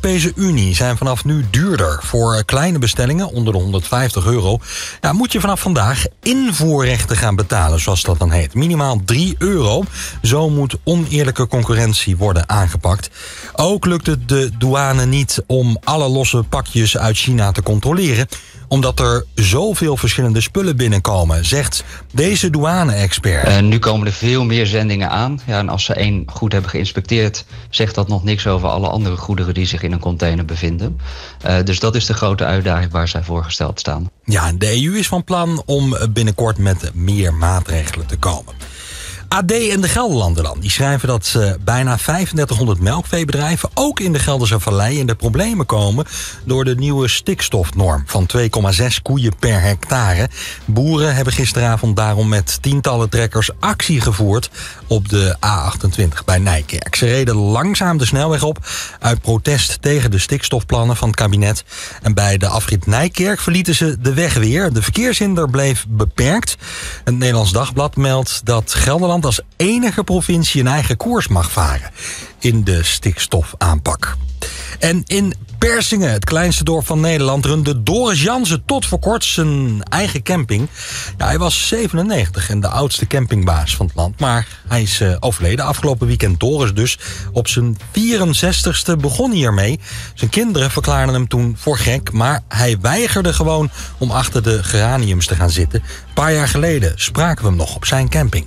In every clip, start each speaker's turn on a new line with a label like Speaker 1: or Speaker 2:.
Speaker 1: Europese Unie zijn vanaf nu duurder. Voor kleine bestellingen onder de €150 moet je vanaf vandaag invoerrechten gaan betalen, zoals dat dan heet. Minimaal €3. Zo moet oneerlijke concurrentie worden aangepakt. Ook lukt het de douane niet om alle losse pakjes uit China te controleren, omdat er zoveel verschillende spullen binnenkomen, zegt deze douane-expert.
Speaker 2: Nu komen er veel meer zendingen aan. Ja, en als ze één goed hebben geïnspecteerd, zegt dat nog niks over alle andere goederen die zich in een container bevinden. Dus dat is de grote uitdaging waar zij voor gesteld staan.
Speaker 1: Ja, de EU is van plan om binnenkort met meer maatregelen te komen. AD en de Gelderlander dan, die schrijven dat bijna 3500 melkveebedrijven, ook in de Gelderse Vallei, in de problemen komen door de nieuwe stikstofnorm van 2,6 koeien per hectare. Boeren hebben gisteravond daarom met tientallen trekkers actie gevoerd op de A28 bij Nijkerk. Ze reden langzaam de snelweg op uit protest tegen de stikstofplannen van het kabinet. En bij de afrit Nijkerk verlieten ze de weg weer. De verkeershinder bleef beperkt. Het Nederlands Dagblad meldt dat Gelderland als enige provincie een eigen koers mag varen in de stikstofaanpak. En in Persingen, het kleinste dorp van Nederland, runde Doris Jansen tot voor kort zijn eigen camping. Ja, hij was 97 en de oudste campingbaas van het land. Maar hij is overleden afgelopen weekend. Doris dus. Op zijn 64ste begon hiermee. Zijn kinderen verklaarden hem toen voor gek, maar hij weigerde gewoon om achter de geraniums te gaan zitten. Een paar jaar geleden spraken we hem nog op zijn camping.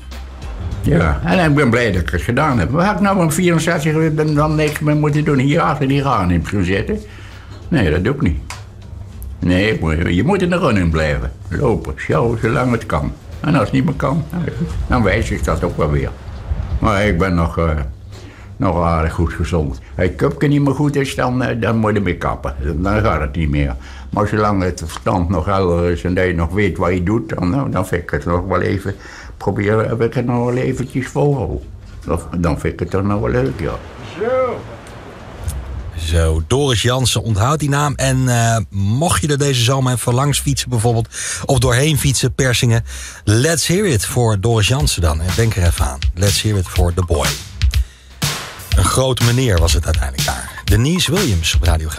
Speaker 3: Ja, en ik ben blij dat ik het gedaan heb. Maar had ik nou een 64 dan niks meer moeten doen hier achter die geraniums gaan zitten? Nee, dat doe ik niet. Nee, je moet in de running blijven. Lopen, sjouwen, zolang het kan. En als het niet meer kan, dan wijs ik dat ook wel weer. Maar ik ben nog aardig goed gezond. Als het cupje niet meer goed is, dan moet je mee kappen. Dan gaat het niet meer. Maar zolang het verstand nog helder is en dat je nog weet wat je doet, dan vind ik het nog wel even. Heb ik het nog wel eventjes volhouden. Dan vind ik het toch nog wel leuk, ja.
Speaker 1: Zo, Doris Jansen, onthoud die naam. En mocht je er deze zomer even langs fietsen bijvoorbeeld, of doorheen fietsen, Persingen, let's hear it voor Doris Jansen dan. En denk er even aan. Let's hear it for the boy. Een grote meneer was het uiteindelijk daar. Denise Williams op Radio Gelderland.